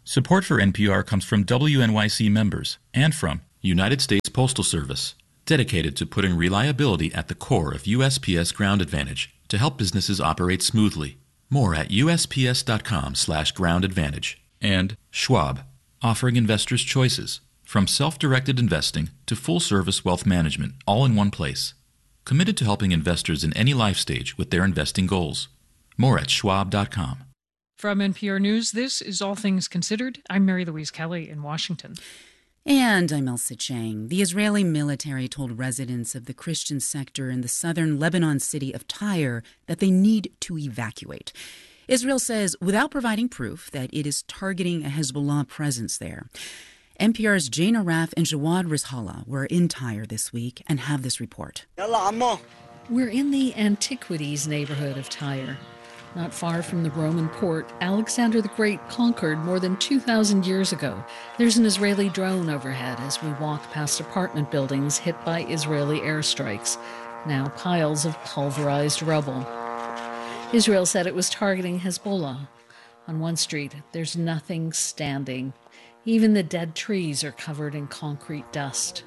Support for NPR comes from WNYC members and from United States Postal Service, dedicated to putting reliability at the core of USPS Ground Advantage to help businesses operate smoothly. More at usps.com/Ground Advantage. And Schwab, offering investors choices, from self-directed investing to full-service wealth management, all in one place. Committed to helping investors in any life stage with their investing goals. More at schwab.com. From NPR News, this is All Things Considered. I'm Mary Louise Kelly in Washington. And I'm Elsa Chang. The Israeli military told residents of the Christian sector in the southern Lebanon city of Tyre that they need to evacuate. Israel says without providing proof that it is targeting a Hezbollah presence there. NPR's Jane Araf and Jawad Rizhala were in Tyre this week and have this report. We're in the Antiquities neighborhood of Tyre. Not far from the Roman port, Alexander the Great conquered more than 2,000 years ago. There's an Israeli drone overhead as we walk past apartment buildings hit by Israeli airstrikes, now piles of pulverized rubble. Israel said it was targeting Hezbollah. On one street, there's nothing standing. Even the dead trees are covered in concrete dust.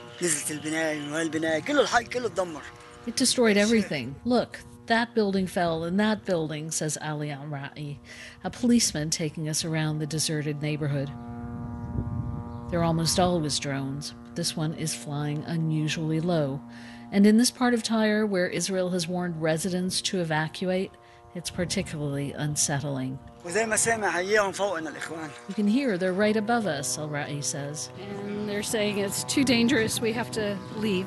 It destroyed everything. Look, that building fell and that building, says Ali Al-Ra'i, a policeman taking us around the deserted neighborhood. There are almost always drones, but this one is flying unusually low. And in this part of Tyre, where Israel has warned residents to evacuate, it's particularly unsettling. You can hear they're right above us, Al-Ra'i says. And they're saying it's too dangerous, we have to leave.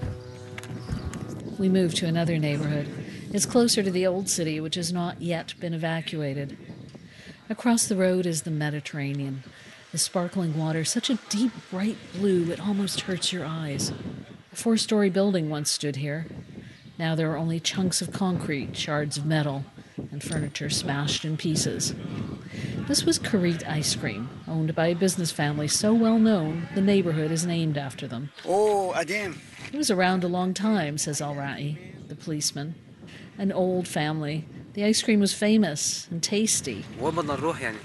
We move to another neighborhood. It's closer to the old city, which has not yet been evacuated. Across the road is the Mediterranean. The sparkling water, such a deep, bright blue, it almost hurts your eyes. A 4-story building once stood here. Now there are only chunks of concrete, shards of metal, and furniture smashed in pieces. This was Karit Ice Cream, owned by a business family so well known the neighborhood is named after them. Oh, Adim. It was around a long time, says Al-Ra'i, the policeman. An old family. The ice cream was famous and tasty. Hassan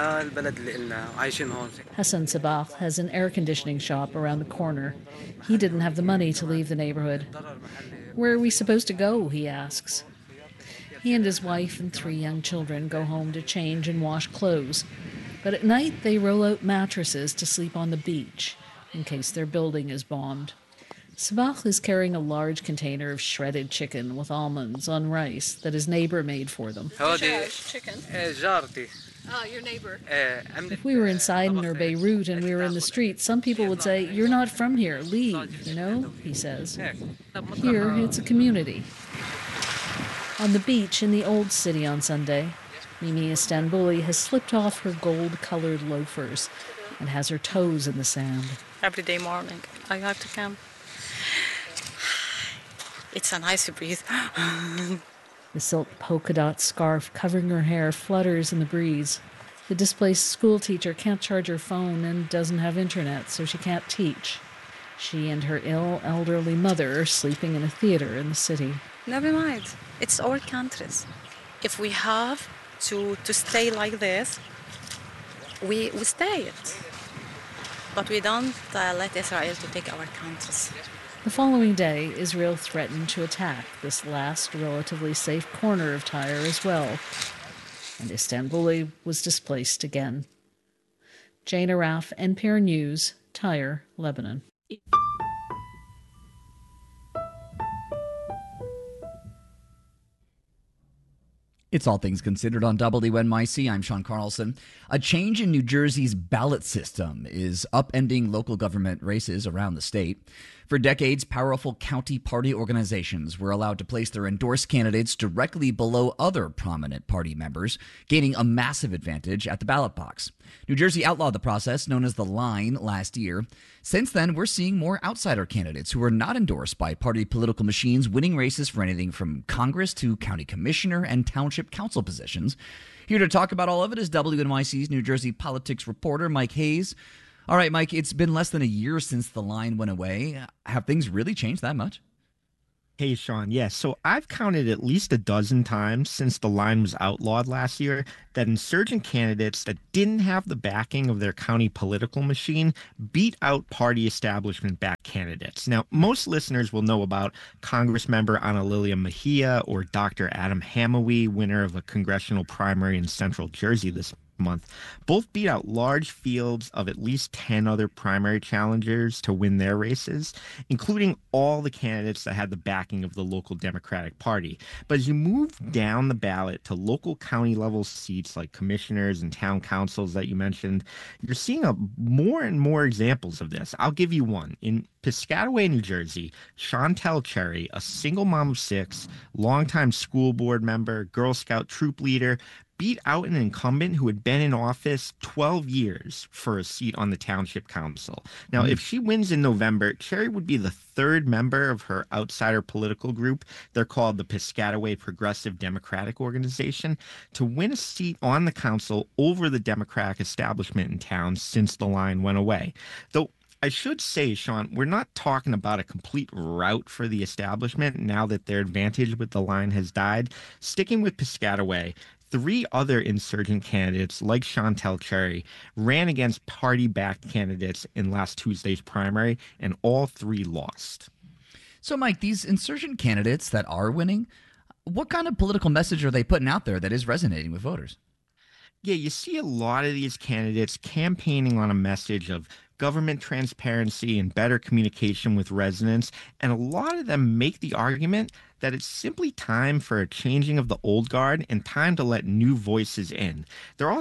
Sabah has an air conditioning shop around the corner. He didn't have the money to leave the neighborhood. Where are we supposed to go, he asks. He and his wife and 3 young children go home to change and wash clothes. But at night they roll out mattresses to sleep on the beach, in case their building is bombed. Sabah is carrying a large container of shredded chicken with almonds on rice that his neighbor made for them. Chicken? Oh, your neighbor. If we were inside near Beirut and we were in the street, some people would say, "You're not from here, leave," he says. Here, it's a community. On the beach in the old city on Sunday, Mimi Istanbuli has slipped off her gold-colored loafers and has her toes in the sand. Every day morning, I have to come. It's so nice to breathe. The silk polka dot scarf covering her hair flutters in the breeze. The displaced school teacher can't charge her phone and doesn't have internet, so she can't teach. She and her ill elderly mother are sleeping in a theater in the city. Never mind. It's our countries. If we have to stay like this, we stay it. But we don't let Israel to take our countries. The following day, Israel threatened to attack this last relatively safe corner of Tyre as well, and Istanbul was displaced again. Jane Araf, NPR News, Tyre, Lebanon. It's All Things Considered on WNYC. I'm Sean Carlson. A change in New Jersey's ballot system is upending local government races around the state. For decades, powerful county party organizations were allowed to place their endorsed candidates directly below other prominent party members, gaining a massive advantage at the ballot box. New Jersey outlawed the process known as the line last year. Since then, we're seeing more outsider candidates who are not endorsed by party political machines winning races for anything from Congress to county commissioner and township council positions. Here to talk about all of it is WNYC's New Jersey politics reporter Mike Hayes. All right, Mike, it's been less than a year since the line went away. Have things really changed that much? Hey, Sean. Yes. So I've counted at least a dozen times since the line was outlawed last year that insurgent candidates that didn't have the backing of their county political machine beat out party establishment backed candidates. Now, most listeners will know about Congressmember Ana Lilia Mejia or Dr. Adam Hamawi, winner of a congressional primary in Central Jersey this month. Both beat out large fields of at least 10 other primary challengers to win their races, including all the candidates that had the backing of the local Democratic Party. But as you move down the ballot to local county level seats like commissioners and town councils that you mentioned, you're seeing more and more examples of this. I'll give you one. In Piscataway, New Jersey, Chantel Cherry, a single mom of 6, longtime school board member, Girl Scout troop leader, beat out an incumbent who had been in office 12 years for a seat on the township council. Now, if she wins in November, Cherry would be the 3rd member of her outsider political group. They're called the Piscataway Progressive Democratic Organization, to win a seat on the council over the Democratic establishment in town since the line went away. Though I should say, Sean, we're not talking about a complete rout for the establishment now that their advantage with the line has died. Sticking with Piscataway, 3 other insurgent candidates, like Chantel Cherry, ran against party-backed candidates in last Tuesday's primary, and all 3 lost. So, Mike, these insurgent candidates that are winning, what kind of political message are they putting out there that is resonating with voters? Yeah, you see a lot of these candidates campaigning on a message of government transparency and better communication with residents, and a lot of them make the argument that it's simply time for a changing of the old guard and time to let new voices in. They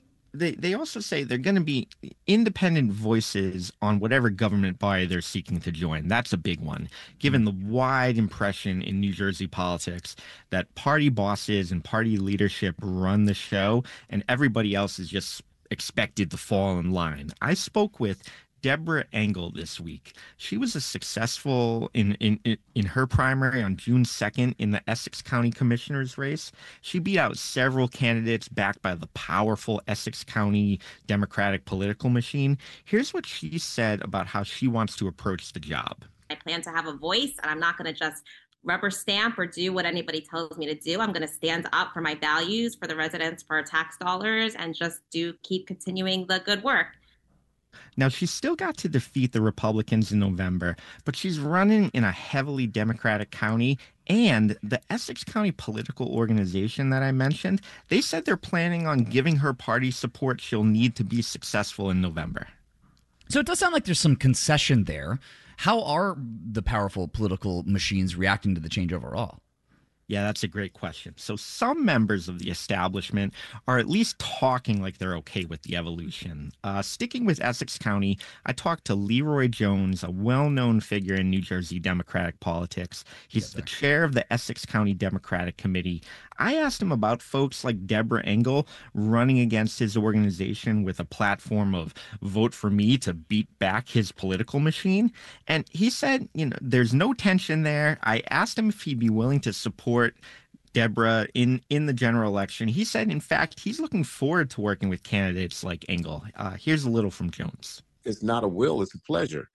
also say they're going to be independent voices on whatever government body they're seeking to join. That's a big one, given the wide impression in New Jersey politics that party bosses and party leadership run the show and everybody else is just expected to fall in line. I spoke with Deborah Engel this week. She was a successful in her primary on June 2nd in the Essex County Commissioner's race. She beat out several candidates backed by the powerful Essex County Democratic political machine. Here's what she said about how she wants to approach the job. I plan to have a voice, and I'm not going to just rubber stamp or do what anybody tells me to do. I'm going to stand up for my values, for the residents, for our tax dollars, and just keep continuing the good work. Now, she's still got to defeat the Republicans in November, but she's running in a heavily Democratic county, and the Essex County political organization that I mentioned, they said they're planning on giving her party support she'll need to be successful in November. So it does sound like there's some concession there. How are the powerful political machines reacting to the change overall? Yeah, that's a great question. So some members of the establishment are at least talking like they're okay with the evolution. Sticking with Essex County, I talked to Leroy Jones, a well-known figure in New Jersey Democratic politics. He's the chair of the Essex County Democratic Committee. I asked him about folks like Deborah Engel running against his organization with a platform of vote for me to beat back his political machine. And he said, there's no tension there. I asked him if he'd be willing to support Deborah in the general election. He said, in fact, he's looking forward to working with candidates like Engel. Here's a little from Jones. It's not a will, it's a pleasure,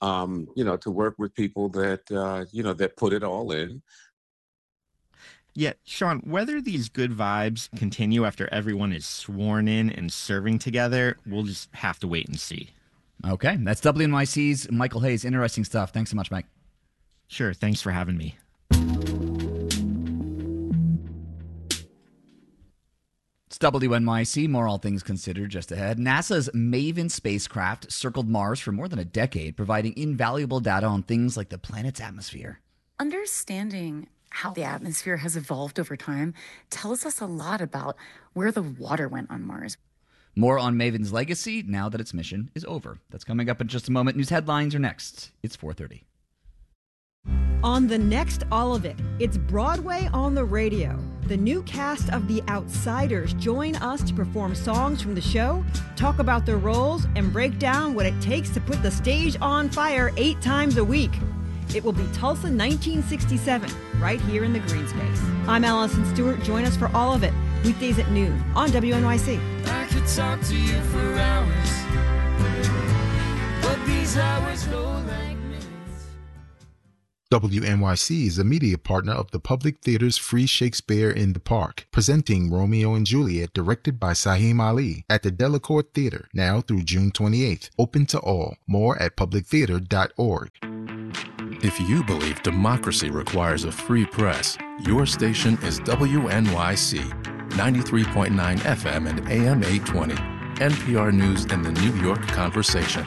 to work with people that, that put it all in. Yeah, Sean, whether these good vibes continue after everyone is sworn in and serving together, we'll just have to wait and see. Okay, that's WNYC's Michael Hayes. Interesting stuff. Thanks so much, Mike. Sure, thanks for having me. It's WNYC, more All Things Considered just ahead. NASA's MAVEN spacecraft circled Mars for more than a decade, providing invaluable data on things like the planet's atmosphere. Understanding how the atmosphere has evolved over time tells us a lot about where the water went on Mars. More on MAVEN's legacy now that its mission is over. That's coming up in just a moment. News headlines are next. It's 4:30. On the next All of It, it's Broadway on the radio. The new cast of The Outsiders join us to perform songs from the show, talk about their roles, and break down what it takes to put the stage on fire 8 times a week. It will be Tulsa 1967, right here in the Green Space. I'm Allison Stewart. Join us for All of It, weekdays at noon on WNYC. I could talk to you for hours, but these hours go like minutes. WNYC is a media partner of the Public Theater's Free Shakespeare in the Park, presenting Romeo and Juliet, directed by Saheem Ali, at the Delacorte Theater, now through June 28th. Open to all. More at publictheater.org. If you believe democracy requires a free press, your station is WNYC, 93.9 FM and AM 820, NPR News and the New York Conversation.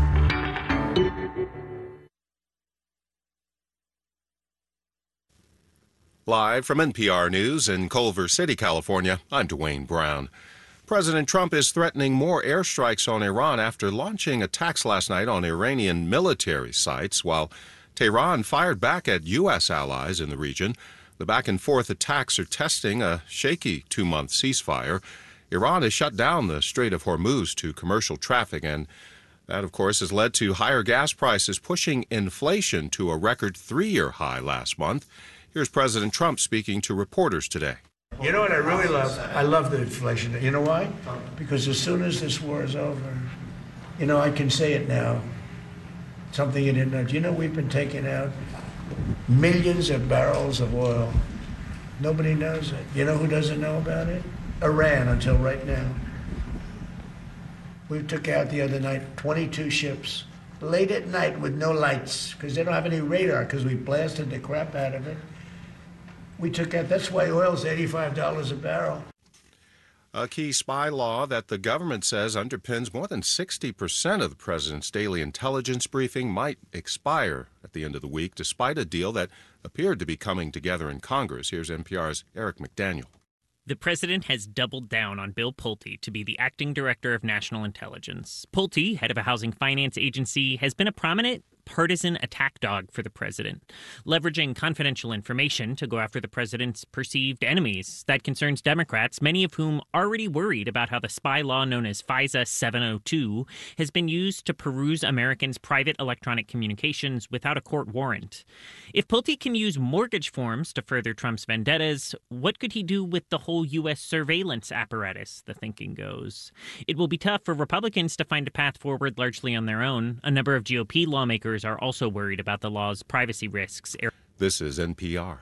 Live from NPR News in Culver City, California, I'm Dwayne Brown. President Trump is threatening more airstrikes on Iran after launching attacks last night on Iranian military sites, while Tehran fired back at U.S. allies in the region. The back-and-forth attacks are testing a shaky 2-month ceasefire. Iran has shut down the Strait of Hormuz to commercial traffic, and that, of course, has led to higher gas prices, pushing inflation to a record 3-year high last month. Here's President Trump speaking to reporters today. You know what I really love? I love the inflation. You know why? Because as soon as this war is over, I can say it now. Something you didn't know. We've been taking out millions of barrels of oil. Nobody knows it. You know who doesn't know about it? Iran, until right now. We took out the other night 22 ships, late at night with no lights, because they don't have any radar, because we blasted the crap out of it. We took out, that's why oil's $85 a barrel. A key spy law that the government says underpins more than 60% of the president's daily intelligence briefing might expire at the end of the week, despite a deal that appeared to be coming together in Congress. Here's NPR's Eric McDaniel. The president has doubled down on Bill Pulte to be the acting director of national intelligence. Pulte, head of a housing finance agency, has been a prominent partisan attack dog for the president, leveraging confidential information to go after the president's perceived enemies. That concerns Democrats, many of whom already worried about how the spy law known as FISA 702 has been used to peruse Americans' private electronic communications without a court warrant. If Pulte can use mortgage forms to further Trump's vendettas, what could he do with the whole U.S. surveillance apparatus, the thinking goes? It will be tough for Republicans to find a path forward largely on their own. A number of GOP lawmakers are also worried about the law's privacy risks. This is NPR.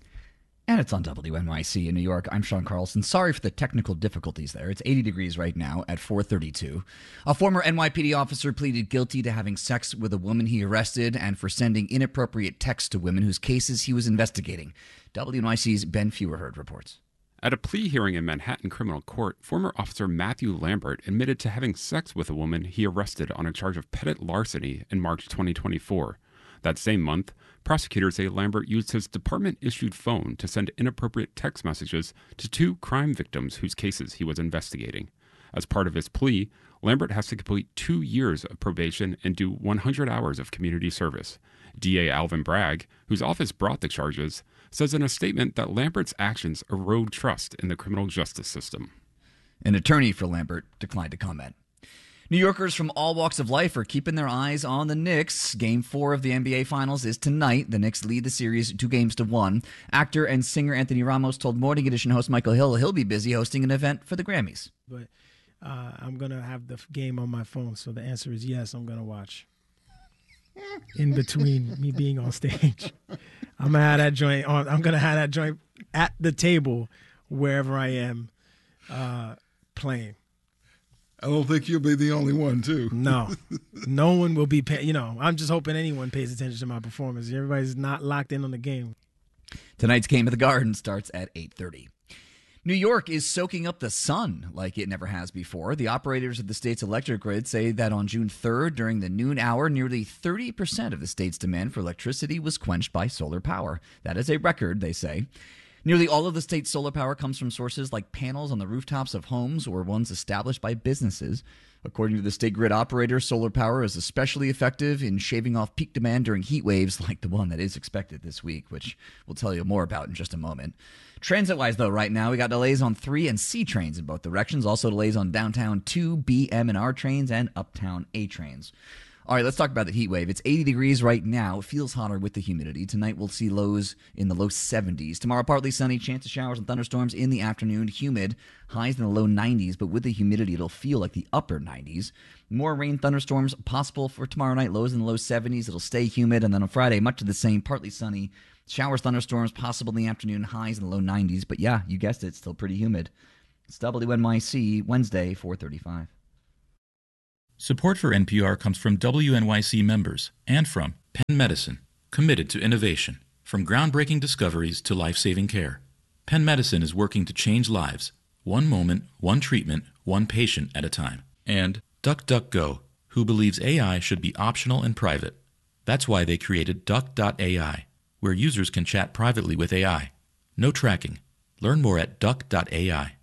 And it's on WNYC in New York. I'm Sean Carlson. Sorry for the technical difficulties there. It's 80 degrees right now at 4:32. A former NYPD officer pleaded guilty to having sex with a woman he arrested and for sending inappropriate texts to women whose cases he was investigating. WNYC's Ben Feuerherd reports. At a plea hearing in Manhattan Criminal Court, former Officer Matthew Lambert admitted to having sex with a woman he arrested on a charge of petty larceny in March 2024. That same month, prosecutors say Lambert used his department-issued phone to send inappropriate text messages to 2 crime victims whose cases he was investigating. As part of his plea, Lambert has to complete 2 years of probation and do 100 hours of community service. DA Alvin Bragg, whose office brought the charges, says in a statement that Lambert's actions erode trust in the criminal justice system. An attorney for Lambert declined to comment. New Yorkers from all walks of life are keeping their eyes on the Knicks. Game 4 of the NBA Finals is tonight. The Knicks lead the series 2-1. Actor and singer Anthony Ramos told Morning Edition host Michael Hill he'll be busy hosting an event for the Grammys. But I'm going to have the game on my phone, so the answer is yes, I'm going to watch. In between me being on stage. I'm gonna have that joint at the table wherever I am playing. I don't think you'll be the only one, too. No one will be paying. I'm just hoping anyone pays attention to my performance. Everybody's not locked in on the game. Tonight's Game of the Garden starts at 8:30. New York is soaking up the sun like it never has before. The operators of the state's electric grid say that on June 3rd, during the noon hour, nearly 30% of the state's demand for electricity was quenched by solar power. That is a record, they say. Nearly all of the state's solar power comes from sources like panels on the rooftops of homes or ones established by businesses. According to the state grid operator, solar power is especially effective in shaving off peak demand during heat waves like the one that is expected this week, which we'll tell you more about in just a moment. Transit-wise, though, right now, we got delays on 3 and C trains in both directions. Also delays on downtown 2, B, M, and R trains and uptown A trains. All right, let's talk about the heat wave. It's 80 degrees right now. It feels hotter with the humidity. Tonight we'll see lows in the low 70s. Tomorrow, partly sunny, chance of showers and thunderstorms in the afternoon. Humid, highs in the low 90s, but with the humidity, it'll feel like the upper 90s. More rain, thunderstorms possible for tomorrow night. Lows in the low 70s. It'll stay humid. And then on Friday, much of the same, partly sunny. Showers, thunderstorms possible in the afternoon. Highs in the low 90s. But yeah, you guessed it, still pretty humid. It's WNYC, Wednesday, 4:35. Support for NPR comes from WNYC members and from Penn Medicine, committed to innovation. From groundbreaking discoveries to life-saving care, Penn Medicine is working to change lives, one moment, one treatment, one patient at a time. And DuckDuckGo, who believes AI should be optional and private. That's why they created Duck.ai, where users can chat privately with AI. No tracking. Learn more at Duck.ai.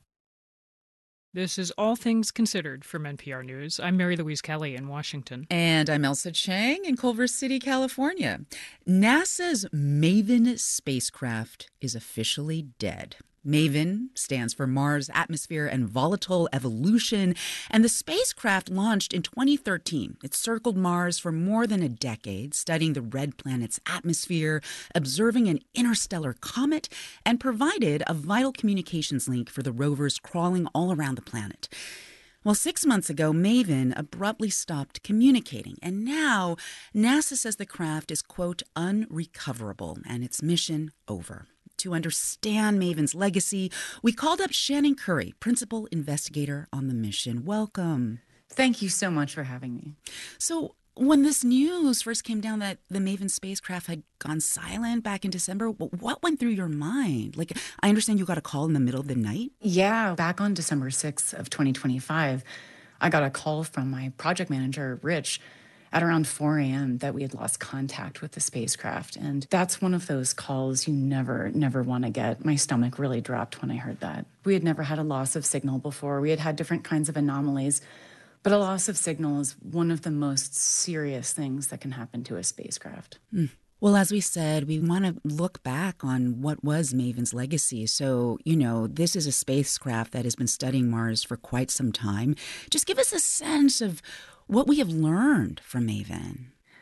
This is All Things Considered from NPR News. I'm Mary Louise Kelly in Washington. And I'm Ailsa Chang in Culver City, California. NASA's MAVEN spacecraft is officially dead. MAVEN stands for Mars Atmosphere and Volatile Evolution, and the spacecraft launched in 2013. It circled Mars for more than a decade, studying the red planet's atmosphere, observing an interstellar comet, and provided a vital communications link for the rovers crawling all around the planet. Well, 6 months ago, MAVEN abruptly stopped communicating, and now NASA says the craft is, quote, unrecoverable and its mission over. To understand MAVEN's legacy, we called up Shannon Curry, principal investigator on the mission. Welcome. Thank you so much for having me. So when this news first came down that the MAVEN spacecraft had gone silent back in December, what went through your mind? Like, I understand you got a call in the middle of the night? Yeah, back on December 6th of 2025, I got a call from my project manager, Rich, at around 4 a.m. that we had lost contact with the spacecraft. And that's one of those calls you never want to get. My stomach really dropped when I heard that. We had never had a loss of signal before. We had had different kinds of anomalies, but a loss of signal is one of the most serious things that can happen to a spacecraft. Well, as we said, we want to look back on what was MAVEN's legacy. So, this is a spacecraft that has been studying Mars for quite some time. Just give us a sense of what we have learned from MAVEN.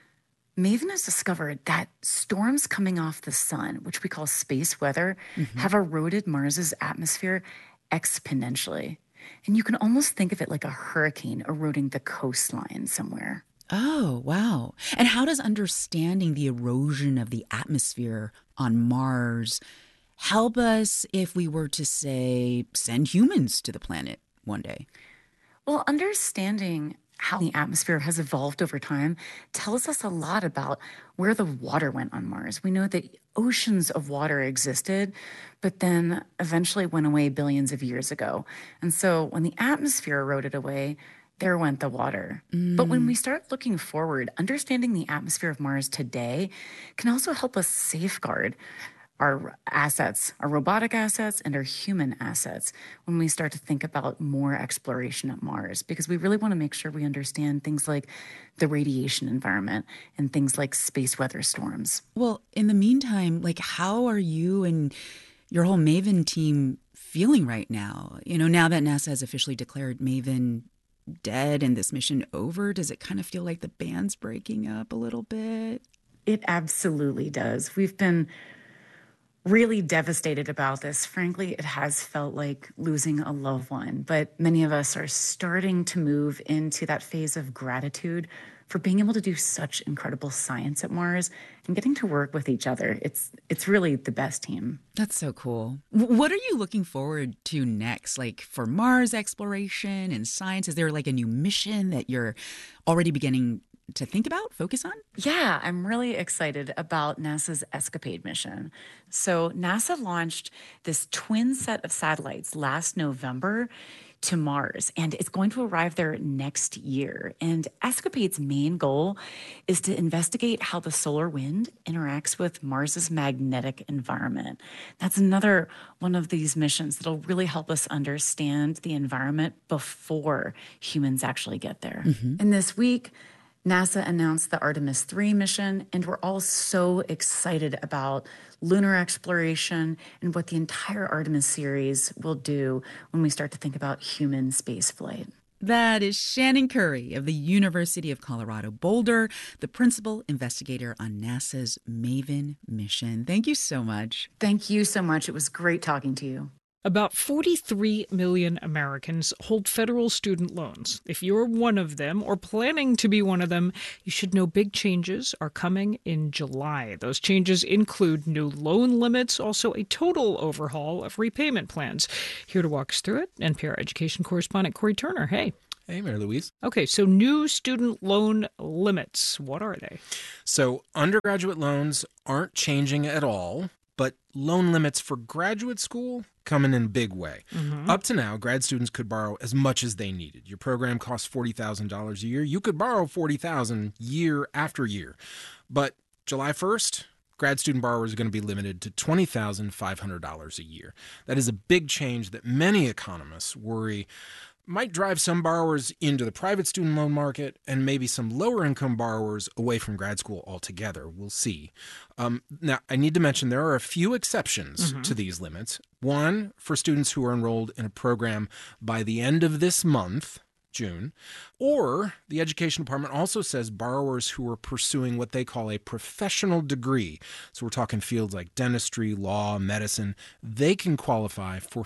MAVEN has discovered that storms coming off the sun, which we call space weather, have eroded Mars's atmosphere exponentially. And you can almost think of it like a hurricane eroding the coastline somewhere. Oh, wow. And how does understanding the erosion of the atmosphere on Mars help us if we were to, say, send humans to the planet one day? Well, understanding how the atmosphere has evolved over time tells us a lot about where the water went on Mars. We know that oceans of water existed, but then eventually went away billions of years ago. And so when the atmosphere eroded away, there went the water. But when we start looking forward, understanding the atmosphere of Mars today can also help us safeguard our assets, our robotic assets and our human assets when we start to think about more exploration at Mars, because we really want to make sure we understand things like the radiation environment and things like space weather storms. Well, in the meantime, how are you and your whole MAVEN team feeling right now? Now that NASA has officially declared MAVEN dead and this mission over, does it kind of feel like the band's breaking up a little bit? It absolutely does. We've been really devastated about this. Frankly, it has felt like losing a loved one, but many of us are starting to move into that phase of gratitude for being able to do such incredible science at Mars and getting to work with each other. It's really the best team. That's so cool. What are you looking forward to next? For Mars exploration and science, is there a new mission that you're already beginning to think about, focus on? Yeah, I'm really excited about NASA's ESCAPADE mission. So NASA launched this twin set of satellites last November to Mars, and it's going to arrive there next year. And ESCAPADE's main goal is to investigate how the solar wind interacts with Mars's magnetic environment. That's another one of these missions that'll really help us understand the environment before humans actually get there. And this week, NASA announced the Artemis 3 mission, and we're all so excited about lunar exploration and what the entire Artemis series will do when we start to think about human spaceflight. That is Shannon Curry of the University of Colorado Boulder, the principal investigator on NASA's MAVEN mission. Thank you so much. Thank you so much. It was great talking to you. About 43 million Americans hold federal student loans. If you're one of them or planning to be one of them, you should know big changes are coming in July. Those changes include new loan limits, also a total overhaul of repayment plans. Here to walk us through it, NPR education correspondent Corey Turner. Hey. Hey, Mary Louise. Okay, so new student loan limits. What are they? So undergraduate loans aren't changing at all, but loan limits for graduate school come in a big way. Up to now, grad students could borrow as much as they needed. Your program costs $40,000 a year. You could borrow $40,000 year after year. But July 1st, grad student borrowers are going to be limited to $20,500 a year. That is a big change that many economists worry might drive some borrowers into the private student loan market and maybe some lower-income borrowers away from grad school altogether. We'll see. Now, I need to mention there are a few exceptions to these limits. One, for students who are enrolled in a program by the end of this month, June, or the Education Department also says borrowers who are pursuing what they call a professional degree, so we're talking fields like dentistry, law, medicine, they can qualify for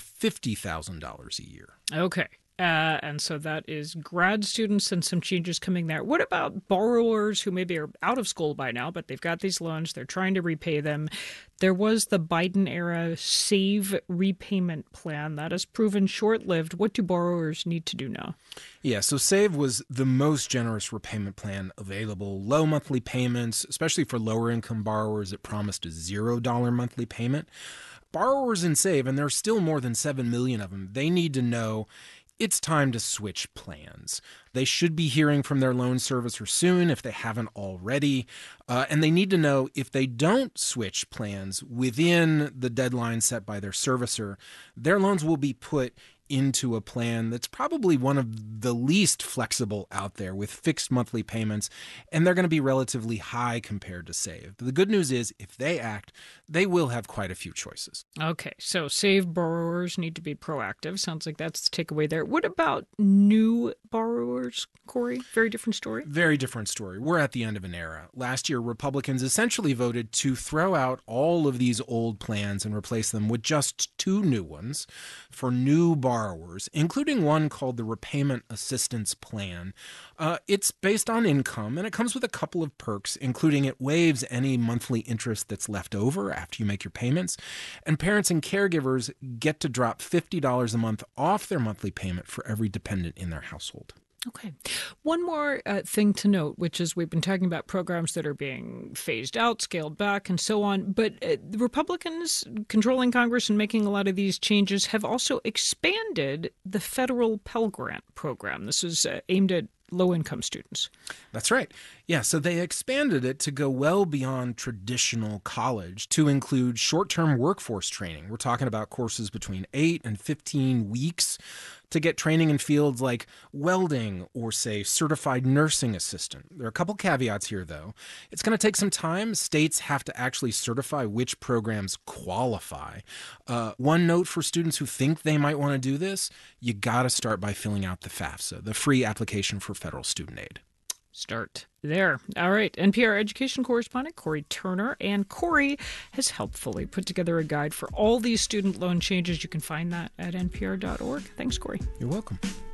$50,000 a year. Okay. And so that is grad students and some changes coming there. What about borrowers who maybe are out of school by now, but they've got these loans, they're trying to repay them? There was the Biden-era SAVE repayment plan. That has proven short-lived. What do borrowers need to do now? Yeah, so SAVE was the most generous repayment plan available. Low monthly payments, especially for lower-income borrowers. It promised a $0 monthly payment. Borrowers in SAVE, and there are still more than 7 million of them, they need to know it's time to switch plans. They should be hearing from their loan servicer soon if they haven't already. And they need to know if they don't switch plans within the deadline set by their servicer, their loans will be put into a plan that's probably one of the least flexible out there with fixed monthly payments, and they're going to be relatively high compared to SAVE. But the good news is if they act, they will have quite a few choices. Okay, so SAVE borrowers need to be proactive. Sounds like that's the takeaway there. What about new borrowers, Corey? Very different story? Very different story. We're at the end of an era. Last year, Republicans essentially voted to throw out all of these old plans and replace them with just 2 new ones for new borrowers, including one called the Repayment Assistance Plan. It's based on income, and it comes with a couple of perks, including it waives any monthly interest that's left over after you make your payments, and parents and caregivers get to drop $50 a month off their monthly payment for every dependent in their household. Okay. One more thing to note, which is we've been talking about programs that are being phased out, scaled back, and so on. But the Republicans controlling Congress and making a lot of these changes have also expanded the federal Pell Grant program. This is aimed at low-income students. That's right. Yeah, so they expanded it to go well beyond traditional college to include short-term workforce training. We're talking about courses between 8 and 15 weeks to get training in fields like welding or, say, certified nursing assistant. There are a couple caveats here, though. It's going to take some time. States have to actually certify which programs qualify. One note for students who think they might want to do this, you got to start by filling out the FAFSA, the free application for federal student aid. Start there. All right. NPR education correspondent Corey Turner. And Corey has helpfully put together a guide for all these student loan changes. You can find that at npr.org. Thanks, Corey. You're welcome.